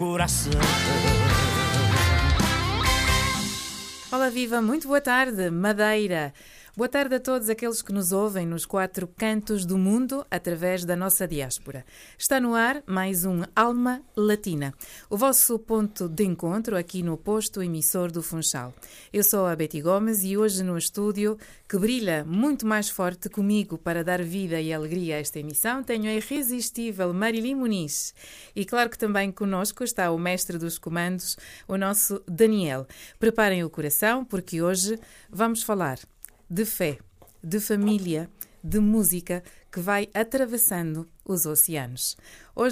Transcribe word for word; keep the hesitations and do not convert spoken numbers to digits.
Coração. Olá, viva! Muito boa tarde, Madeira! Boa tarde a todos aqueles que nos ouvem nos quatro cantos do mundo através da nossa diáspora. Está no ar mais um Alma Latina, o vosso ponto de encontro aqui no posto emissor do Funchal. Eu sou a Betty Gomes e hoje no estúdio, que brilha muito mais forte comigo para dar vida e alegria a esta emissão, tenho a irresistível Marilim Muniz. E claro que também conosco está o mestre dos comandos, o nosso Daniel. Preparem o coração porque hoje vamos falar de fé, de família, de música que vai atravessando os oceanos. Hoje